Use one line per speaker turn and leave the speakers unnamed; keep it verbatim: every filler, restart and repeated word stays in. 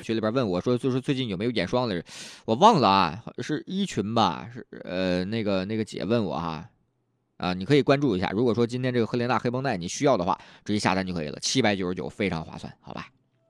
群里边问我说，就是最近有没有眼霜的人，我忘了啊，是一群吧？是呃那个那个姐问我哈。啊，你可以关注一下。如果说今天这个赫莲娜黑绷带你需要的话，直接下单就可以了，七百九十九非常划算，好吧？